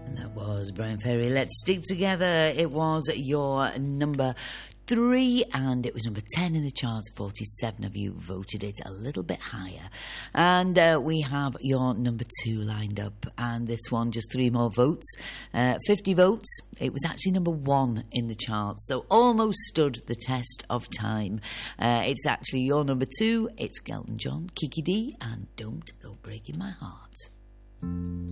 That was Brian Ferry. Let's Stick Together. It was your number 3 and it was number 10 in the charts. 47 of you voted it a little bit higher. And we have your number 2 lined up, and this one just 3 more votes. 50 votes. It was actually number 1 in the charts, so almost stood the test of time. It's actually your number 2. It's Elton John, Kiki D, and Don't Go Breaking My Heart.